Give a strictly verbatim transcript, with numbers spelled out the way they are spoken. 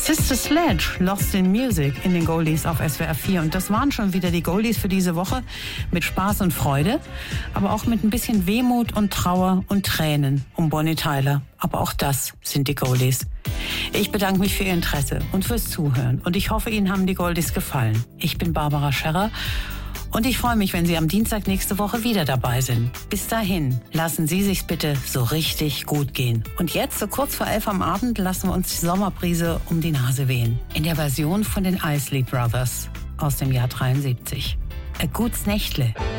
Sister Sledge, Lost in Music in den Goldies auf S W R vier. Und das waren schon wieder die Goldies für diese Woche mit Spaß und Freude, aber auch mit ein bisschen Wehmut und Trauer und Tränen um Bonnie Tyler. Aber auch das sind die Goldies. Ich bedanke mich für Ihr Interesse und fürs Zuhören. Und ich hoffe, Ihnen haben die Goldies gefallen. Ich bin Barbara Scherrer. Und ich freue mich, wenn Sie am Dienstag nächste Woche wieder dabei sind. Bis dahin, lassen Sie sich's bitte so richtig gut gehen. Und jetzt, so kurz vor elf am Abend, lassen wir uns die Sommerbrise um die Nase wehen. In der Version von den Isley Brothers aus dem Jahr dreiundsiebzig. Ein gutes Nächtle.